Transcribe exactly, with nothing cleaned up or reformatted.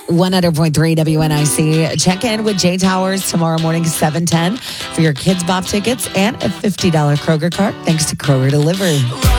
one hundred point three W N I C. Check in with Jay Towers tomorrow morning, seven ten, for your Kids Bop tickets and a fifty dollars Kroger card, thanks to Kroger Delivery.